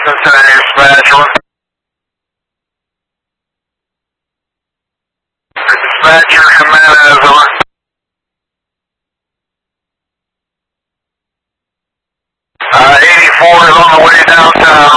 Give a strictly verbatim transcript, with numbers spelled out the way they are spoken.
Cincinnati dispatch, over. Dispatcher, Jimenez, over. Uh, eighty-four is on the way downtown.